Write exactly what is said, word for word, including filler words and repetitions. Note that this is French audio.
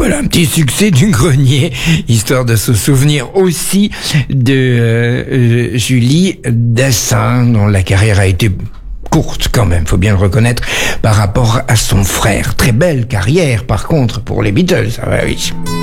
Voilà, un petit succès du grenier, histoire de se souvenir aussi de euh, euh, Julie Dassin, dont la carrière a été courte quand même, faut bien le reconnaître, par rapport à son frère. Très belle carrière, par contre, pour les Beatles, ah bah oui.